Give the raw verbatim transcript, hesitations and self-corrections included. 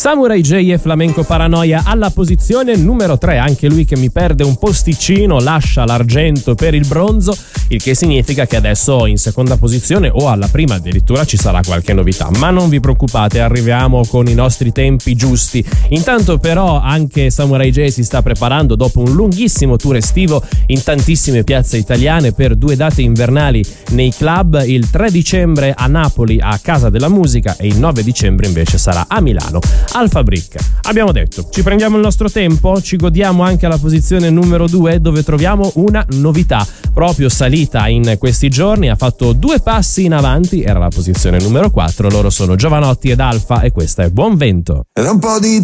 Samurai J e Flamenco Paranoia alla posizione numero tre, anche lui che mi perde un posticino, lascia l'argento per il bronzo, il che significa che adesso in seconda posizione o alla prima addirittura ci sarà qualche novità, ma non vi preoccupate, arriviamo con i nostri tempi giusti. Intanto però anche Samurai J si sta preparando dopo un lunghissimo tour estivo in tantissime piazze italiane per due date invernali nei club, il tre dicembre a Napoli a Casa della Musica e il nove dicembre invece sarà a Milano al Fabric. Abbiamo detto, ci prendiamo il nostro tempo, ci godiamo anche alla posizione numero due dove troviamo una novità proprio salita in questi giorni, ha fatto due passi in avanti, era la posizione numero quattro, loro sono Giovanotti ed Alfa e questa è Buon Vento. Era un po' di